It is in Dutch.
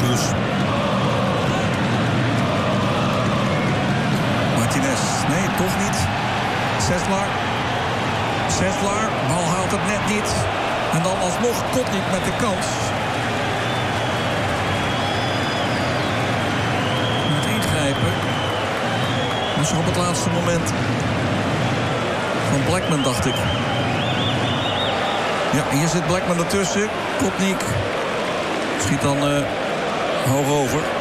Kroes. Martinez. Nee, toch niet. Seslar. Bal haalt het net niet. En dan alsnog Kotnik met de kans. Met ingrijpen. Dus op het laatste moment. Van Blackman, dacht ik. Ja, hier zit Blackman ertussen. Kotnik schiet dan hoog over.